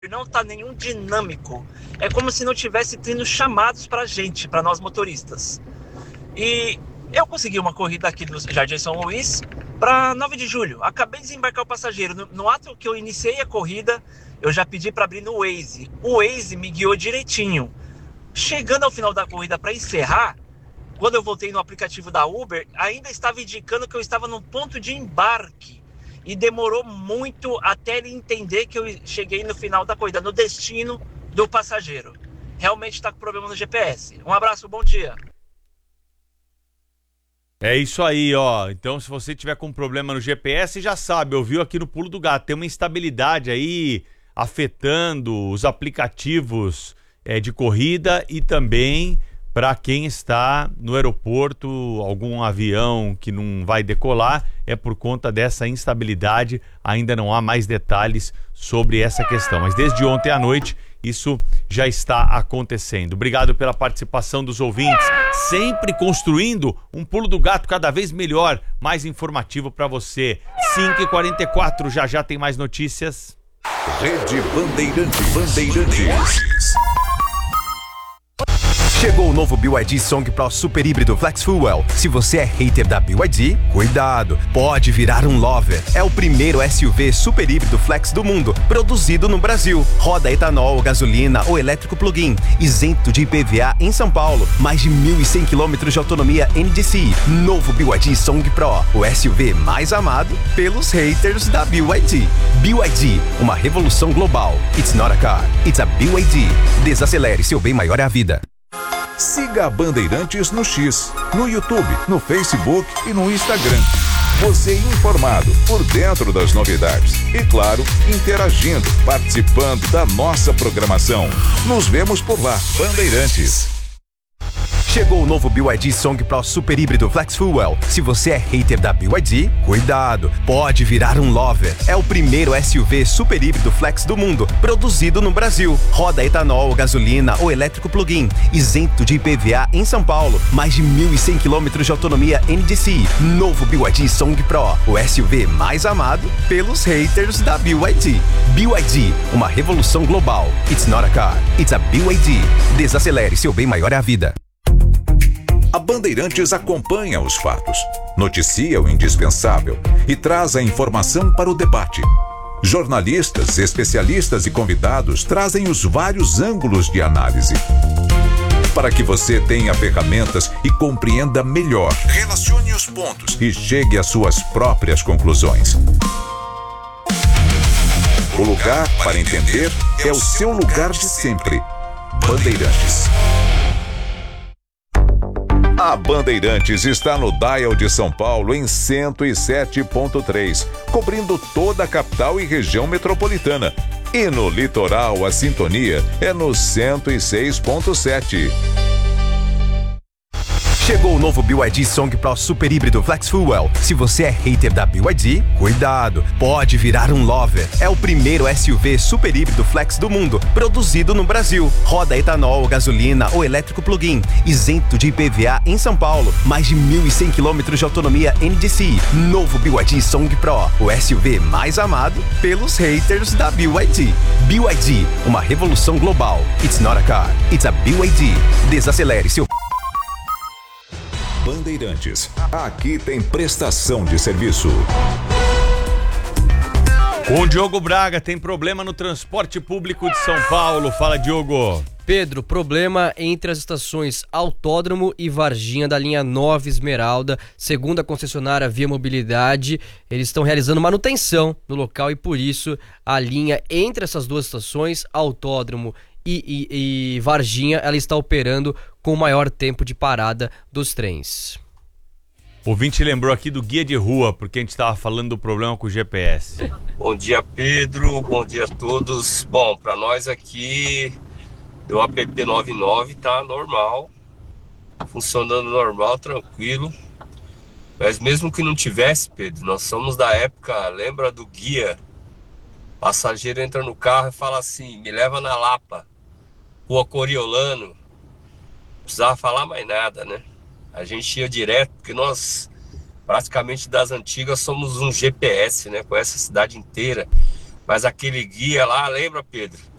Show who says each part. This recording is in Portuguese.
Speaker 1: não tá nenhum dinâmico. É como se não tivesse tendo chamados pra gente, pra nós motoristas. E eu consegui uma corrida aqui no Jardim São Luís para 9 de julho. Acabei de desembarcar o passageiro. No ato que eu iniciei a corrida, eu já pedi para abrir no Waze. O Waze me guiou direitinho. Chegando ao final da corrida para encerrar, quando eu voltei no aplicativo da Uber, ainda estava indicando que eu estava no ponto de embarque. E demorou muito até ele entender que eu cheguei no final da corrida, no destino do passageiro. Realmente está com problema no GPS. Um abraço, bom dia.
Speaker 2: É isso aí, ó. Então, se você tiver com problema no GPS, já sabe, ouviu aqui no Pulo do Gato. Tem uma instabilidade aí afetando os aplicativos de corrida e também para quem está no aeroporto, algum avião que não vai decolar, é por conta dessa instabilidade. Ainda não há mais detalhes sobre essa questão. Mas desde ontem à noite, isso já está acontecendo. Obrigado pela participação dos ouvintes, sempre construindo um Pulo do Gato cada vez melhor, mais informativo para você. 5h44, já tem mais notícias.
Speaker 3: Rede Bandeirantes.
Speaker 4: Chegou o novo BYD Song Pro Super Híbrido Flex Fuel. Se você é hater da BYD, cuidado, pode virar um lover. É o primeiro SUV super híbrido flex do mundo, produzido no Brasil. Roda etanol, gasolina ou elétrico plug-in, isento de IPVA em São Paulo. Mais de 1.100 km de autonomia NDC. Novo BYD Song Pro, o SUV mais amado pelos haters da BYD. BYD, uma revolução global. It's not a car, it's a BYD. Desacelere, seu bem maior é a vida.
Speaker 3: Siga a Bandeirantes no X, no YouTube, no Facebook e no Instagram. Você informado, por dentro das novidades. E claro, interagindo, participando da nossa programação. Nos vemos por lá. Bandeirantes.
Speaker 4: Chegou o novo BYD Song Pro Super Híbrido Flex Fuel. Se você é hater da BYD, cuidado, pode virar um lover. É o primeiro SUV super híbrido flex do mundo, produzido no Brasil. Roda etanol, gasolina ou elétrico plug-in, isento de IPVA em São Paulo. Mais de 1.100 km de autonomia NDC. Novo BYD Song Pro, o SUV mais amado pelos haters da BYD. BYD, uma revolução global. It's not a car, it's a BYD. Desacelere, seu bem maior é a vida.
Speaker 3: A Bandeirantes acompanha os fatos, noticia o indispensável e traz a informação para o debate. Jornalistas, especialistas e convidados trazem os vários ângulos de análise. Para que você tenha ferramentas e compreenda melhor, relacione os pontos e chegue às suas próprias conclusões. O lugar para entender é o seu lugar de sempre. Bandeirantes. A Bandeirantes está no Dial de São Paulo em 107.3, cobrindo toda a capital e região metropolitana. E no litoral a sintonia é no 106.7.
Speaker 4: Chegou o novo BYD Song Pro Super Híbrido Flex Fuel. Se você é hater da BYD, cuidado, pode virar um lover. É o primeiro SUV super híbrido flex do mundo, produzido no Brasil. Roda etanol, gasolina ou elétrico plug-in, isento de IPVA em São Paulo. Mais de 1.100 km de autonomia NDC. Novo BYD Song Pro, o SUV mais amado pelos haters da BYD. BYD, uma revolução global. It's not a car, it's a BYD. Desacelere, seu...
Speaker 3: Bandeirantes. Aqui tem prestação de serviço.
Speaker 2: Com o Diogo Braga, tem problema no transporte público de São Paulo. Fala, Diogo.
Speaker 5: Pedro, problema entre as estações Autódromo e Varginha da linha 9 Esmeralda. Segundo a concessionária Via Mobilidade, eles estão realizando manutenção no local e por isso a linha entre essas duas estações, Autódromo e Varginha, ela está operando com o maior tempo de parada dos trens.
Speaker 2: O ouvinte lembrou aqui do guia de rua, porque a gente estava falando do problema com o GPS.
Speaker 6: Bom dia, Pedro. Bom dia a todos. Bom, para nós aqui, o app 99 tá normal, funcionando normal, tranquilo. Mas mesmo que não tivesse, Pedro, nós somos da época, lembra do guia? Passageiro entra no carro e fala assim, me leva na Lapa, Rua Coriolano. Não precisava falar mais nada, né? A gente ia direto, porque nós, praticamente das antigas, somos um GPS, né? Conhece a cidade inteira. Mas aquele guia lá, lembra, Pedro?